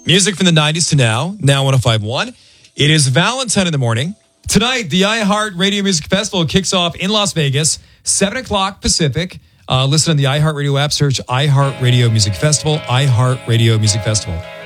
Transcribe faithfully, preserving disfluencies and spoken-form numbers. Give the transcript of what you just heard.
Music from the nineties to now, now one oh five point one. It is Valentine in the morning. Tonight, the iHeart Radio Music Festival kicks off in Las Vegas, seven o'clock Pacific. Uh, listen on the iHeart Radio app, search iHeart Radio Music Festival, iHeart Radio Music Festival.